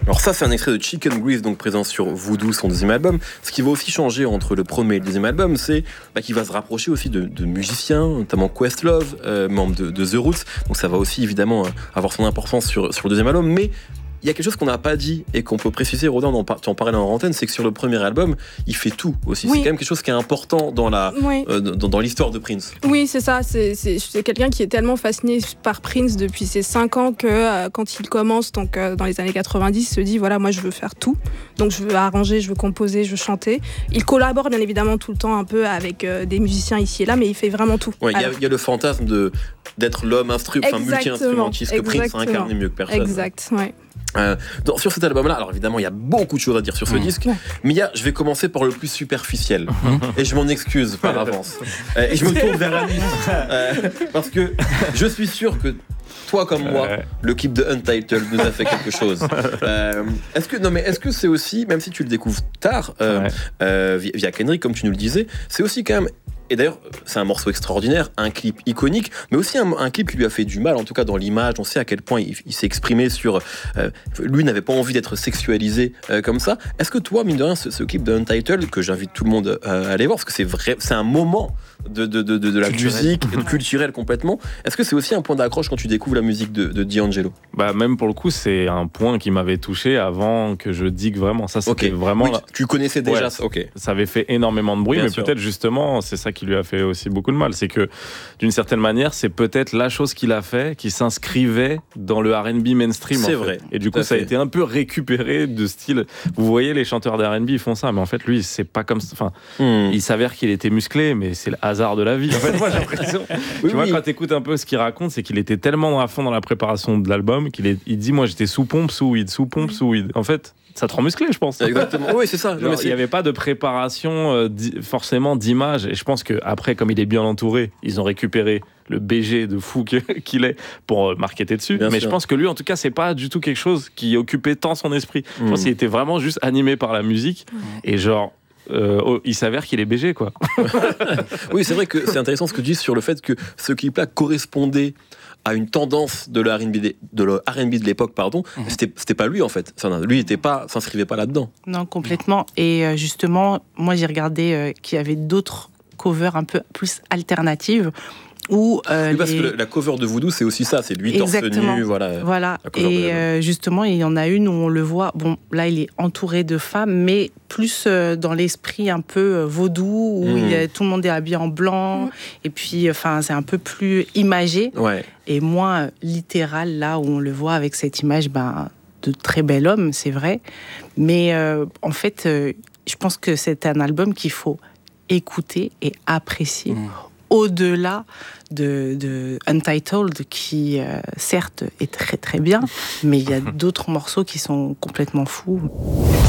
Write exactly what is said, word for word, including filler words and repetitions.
Alors ça, c'est un extrait de Chicken Grease, donc présent sur Voodoo, son deuxième album. Ce qui va aussi changer entre le premier et le deuxième album, c'est bah, qu'il va se rapprocher aussi de, de musiciens, notamment Questlove, euh, membre de, de The Roots. Donc ça va aussi évidemment euh, avoir son importance sur, sur le deuxième album. Mais il y a quelque chose qu'on n'a pas dit et qu'on peut préciser, Rodin, tu en parlais en antenne, c'est que sur le premier album, il fait tout aussi. Oui. C'est quand même quelque chose qui est important dans, la, oui. euh, dans, dans l'histoire de Prince. Oui, c'est ça. C'est, c'est, c'est quelqu'un qui est tellement fasciné par Prince depuis ses cinq ans que euh, quand il commence, donc, euh, dans les années quatre-vingt-dix, il se dit, voilà, moi je veux faire tout. Donc je veux arranger, je veux composer, je veux chanter. Il collabore bien évidemment tout le temps un peu avec euh, des musiciens ici et là, mais il fait vraiment tout. Il ouais, y, y a le fantasme de, d'être l'homme instru, enfin, multi-instrumentiste que Prince incarne mieux que personne. Exact, ouais. Euh, donc, sur cet album-là, alors évidemment, il y a beaucoup de choses à dire sur ce mmh. disque, mais il y a, je vais commencer par le plus superficiel, et je m'en excuse par avance. Euh, et je me tourne vers Alice, euh, parce que je suis sûr que toi comme moi, le clip de Untitled nous a fait quelque chose. Euh, est-ce que non mais est-ce que c'est aussi, même si tu le découvres tard, euh, ouais. euh, via, via Kendrick, comme tu nous le disais, c'est aussi quand même. Et d'ailleurs, c'est un morceau extraordinaire, un clip iconique, mais aussi un, un clip qui lui a fait du mal, en tout cas dans l'image. On sait à quel point il, il s'est exprimé sur... Euh, lui n'avait pas envie d'être sexualisé euh, comme ça. Est-ce que toi, mine de rien, ce, ce clip de Untitled, que j'invite tout le monde euh, à aller voir, parce que c'est vrai, c'est un moment de, de, de, de la culturel. musique, culturelle complètement. Est-ce que c'est aussi un point d'accroche quand tu découvres la musique de, de D'Angelo ? Bah, même pour le coup, c'est un point qui m'avait touché avant que je digue vraiment. Ça, c'était okay. vraiment... Oui, tu connaissais déjà ça. Ouais, okay. Ça avait fait énormément de bruit, Bien mais sûr. peut-être justement, c'est ça qui lui a fait aussi beaucoup de mal. C'est que, d'une certaine manière, c'est peut-être la chose qu'il a fait qui s'inscrivait dans le R and B mainstream. C'est en fait. vrai. Et du coup, ça a été un peu récupéré de style... Vous voyez, les chanteurs de R and B, ils font ça, mais en fait, lui, c'est pas comme ça. Enfin, hmm. il s'avère qu'il était musclé, mais c'est le hasard de la vie. En fait, moi, j'ai l'impression... oui, tu vois, oui. quand t'écoutes un peu ce qu'il raconte, c'est qu'il était tellement à fond dans la préparation de l'album qu'il est... il dit, moi, j'étais sous pompe, sous weed, sous pompe, sous weed. En fait... ça te rend musclé, je pense. Exactement. Oui, c'est ça. Genre, il n'y avait pas de préparation euh, di- forcément d'image. Et je pense qu'après, comme il est bien entouré, ils ont récupéré le B G de fou que, qu'il est pour euh, marketer dessus. Bien Mais sûr. Je pense que lui, en tout cas, c'est pas du tout quelque chose qui occupait tant son esprit. Mmh. Je pense qu'il était vraiment juste animé par la musique. Mmh. Et genre... Euh, oh, il s'avère qu'il est B G, quoi. Oui, c'est vrai que c'est intéressant ce que tu dis sur le fait que ce clip-là correspondait à une tendance de le R and B de, de, le R and B de l'époque, pardon. Mmh. C'était, c'était pas lui, en fait. Enfin, lui, il était pas, s'inscrivait pas là-dedans. Non, complètement. Et euh, justement, moi, j'ai regardé euh, qu'il y avait d'autres covers un peu plus alternatives. Où, euh, oui, parce les... que la cover de Voodoo, c'est aussi ça, c'est lui torse nu, voilà. Voilà. Et euh, justement, il y en a une où on le voit. Bon, là, il est entouré de femmes, mais plus euh, dans l'esprit un peu euh, vaudou, où mmh. il y a, tout le monde est habillé en blanc, mmh. et puis, enfin, c'est un peu plus imagé, ouais. et moins littéral là où on le voit avec cette image, ben, de très bel homme, c'est vrai. Mais euh, en fait, euh, je pense que c'est un album qu'il faut écouter et apprécier. Mmh. Au-delà de, de Untitled, qui euh, certes est très très bien, mais il y a d'autres morceaux qui sont complètement fous.